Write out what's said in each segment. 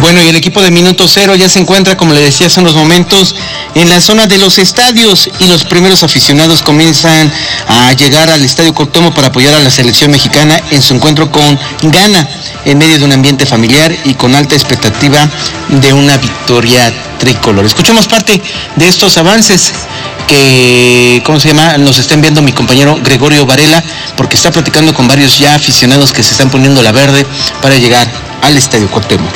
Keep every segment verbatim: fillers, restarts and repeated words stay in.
Bueno, y el equipo de Minuto Cero ya se encuentra, como le decía hace unos momentos, en la zona de los estadios, y los primeros aficionados comienzan a llegar al Estadio Cuauhtémoc para apoyar a la selección mexicana en su encuentro con Ghana, en medio de un ambiente familiar y con alta expectativa de una victoria tricolor. Escuchemos parte de estos avances que, ¿cómo se llama? Nos está enviando mi compañero Gregorio Varela, porque está platicando con varios ya aficionados que se están poniendo la verde para llegar al Estadio Cuauhtémoc.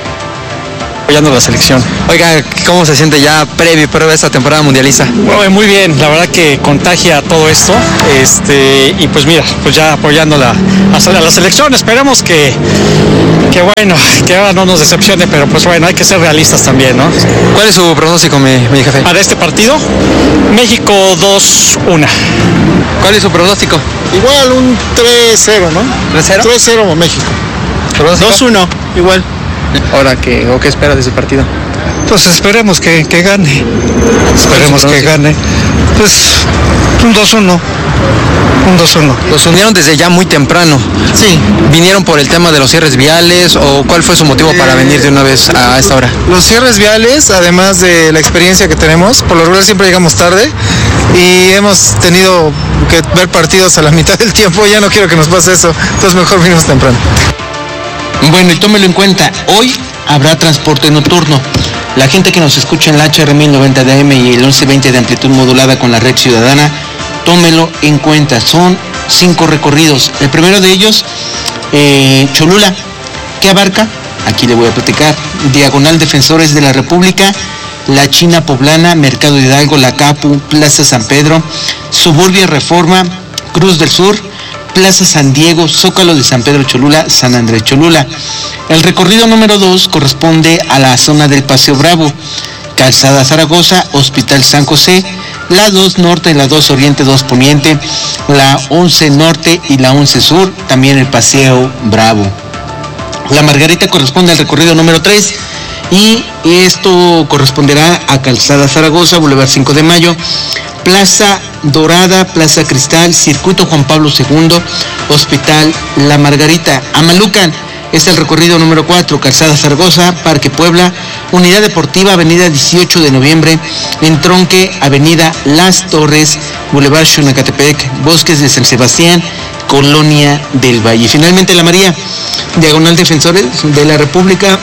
Apoyando la selección. Oiga, ¿cómo se siente ya previo, previo a esta temporada mundialista? Bueno, muy bien, la verdad que contagia todo esto, este, y pues mira, pues ya apoyando la, a la selección, esperemos que, que bueno, que ahora no nos decepcione, pero pues bueno, hay que ser realistas también, ¿no? ¿Cuál es su pronóstico, mi, mi jefe? Para este partido, México dos uno. ¿Cuál es su pronóstico? Igual un tres cero, ¿no? ¿tres cero? tres cero México. dos uno, igual. Ahora, ¿qué, o qué espera de ese partido? Pues esperemos que, que gane, esperemos que gane, pues un dos uno, un dos uno. Los unieron desde ya muy temprano. Sí. ¿Vinieron por el tema de los cierres viales o cuál fue su motivo eh, para venir de una vez a esta hora? Los cierres viales, además de la experiencia que tenemos, por lo regular siempre llegamos tarde y hemos tenido que ver partidos a la mitad del tiempo, ya no quiero que nos pase eso, entonces mejor vinimos temprano. Bueno, y tómelo en cuenta, hoy habrá transporte nocturno. La gente que nos escucha en la H R mil noventa de A M y el once veinte de amplitud modulada con la red ciudadana, tómelo en cuenta. Son cinco recorridos. El primero de ellos, eh, Cholula, que abarca, aquí le voy a platicar, Diagonal Defensores de la República, La China Poblana, Mercado Hidalgo, La Capu, Plaza San Pedro, Suburbia Reforma, Cruz del Sur, Plaza San Diego, Zócalo de San Pedro Cholula, San Andrés Cholula. El recorrido número dos corresponde a la zona del Paseo Bravo, Calzada Zaragoza, Hospital San José, la dos Norte, la dos Oriente, dos Poniente, la once Norte y la once Sur, también el Paseo Bravo. La Margarita corresponde al recorrido número tres y esto corresponderá a Calzada Zaragoza, Boulevard cinco de Mayo, Plaza Dorada, Plaza Cristal, Circuito Juan Pablo segundo, Hospital La Margarita. Amalucan es el recorrido número cuatro, Calzada Zaragoza, Parque Puebla, Unidad Deportiva, Avenida dieciocho de noviembre, Entronque, Avenida Las Torres, Boulevard Xonacatepec, Bosques de San Sebastián, Colonia del Valle. Finalmente La María, Diagonal Defensores de la República,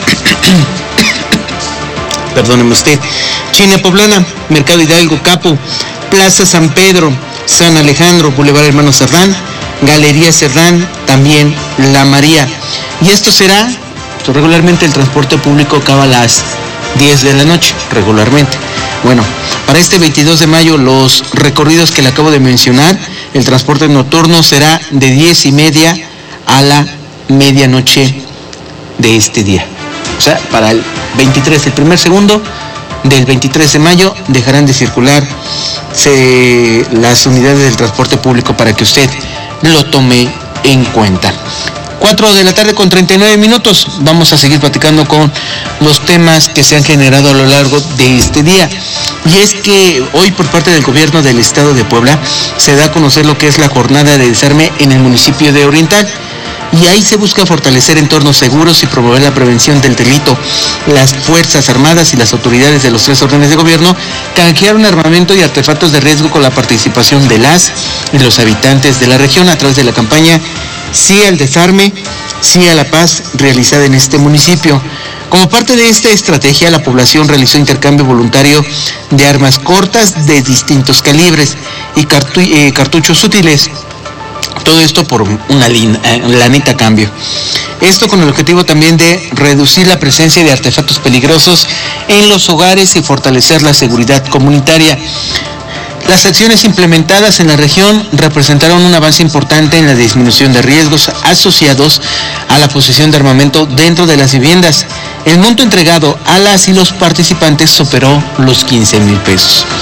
perdóneme usted, China Poblana, Mercado Hidalgo, Capu, Plaza San Pedro, San Alejandro, Boulevard Hermano Cerdán, Galería Cerdán, también La María. Y esto será, pues, regularmente el transporte público acaba a las diez de la noche, regularmente. Bueno, para este veintidós de mayo los recorridos que le acabo de mencionar, el transporte nocturno será de diez y media a la medianoche de este día. O sea, para el veintitrés, el primer segundo del veintitrés de mayo dejarán de circular se, las unidades del transporte público para que usted lo tome en cuenta. cuatro de la tarde con treinta y nueve minutos. Vamos a seguir platicando con los temas que se han generado a lo largo de este día. Y es que hoy por parte del gobierno del estado de Puebla se da a conocer lo que es la jornada de desarme en el municipio de Oriental. Y ahí se busca fortalecer entornos seguros y promover la prevención del delito. Las Fuerzas Armadas y las autoridades de los tres órdenes de gobierno canjearon armamento y artefactos de riesgo con la participación de las y los habitantes de la región a través de la campaña Sí al Desarme, Sí a la Paz, realizada en este municipio. Como parte de esta estrategia, la población realizó intercambio voluntario de armas cortas de distintos calibres y cartu- eh, cartuchos útiles. Todo esto por una lanita a cambio. Esto con el objetivo también de reducir la presencia de artefactos peligrosos en los hogares y fortalecer la seguridad comunitaria. Las acciones implementadas en la región representaron un avance importante en la disminución de riesgos asociados a la posesión de armamento dentro de las viviendas. El monto entregado a las y los participantes superó los quince mil pesos.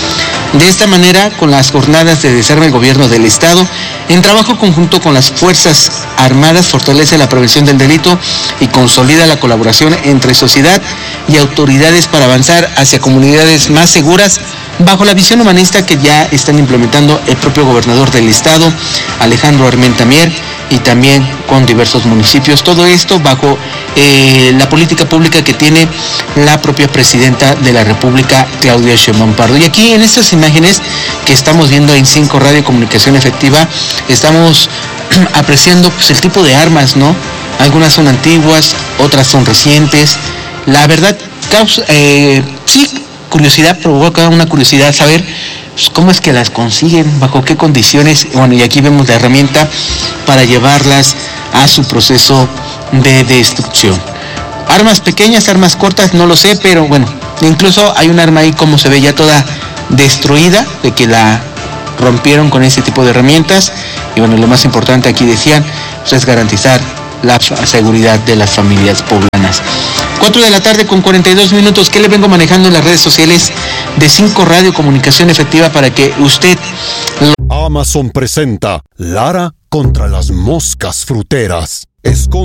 De esta manera, con las jornadas de desarme del gobierno del Estado, en trabajo conjunto con las Fuerzas Armadas, fortalece la prevención del delito y consolida la colaboración entre sociedad y autoridades para avanzar hacia comunidades más seguras, bajo la visión humanista que ya están implementando el propio gobernador del Estado, Alejandro Armenta Mier, y también con diversos municipios. Todo esto bajo eh, la política pública que tiene la propia presidenta de la República, Claudia Sheinbaum Pardo. Y aquí en estas imágenes que estamos viendo en cinco Radio Comunicación Efectiva, estamos apreciando pues, el tipo de armas, ¿no? Algunas son antiguas, otras son recientes. La verdad, causa, eh, sí, curiosidad, provoca una curiosidad saber pues, cómo es que las consiguen, bajo qué condiciones. Bueno, y aquí vemos la herramienta para llevarlas a su proceso de destrucción. Armas pequeñas, armas cortas, no lo sé, pero bueno, incluso hay un arma ahí como se ve ya toda destruida, de que la rompieron con ese tipo de herramientas. Y bueno, lo más importante aquí decían, pues, es garantizar la seguridad de las familias poblanas. cuatro de la tarde con cuarenta y dos minutos. ¿Qué le vengo manejando en las redes sociales de cinco Radio Comunicación Efectiva para que usted... Amazon presenta Lara contra las moscas fruteras. Esconde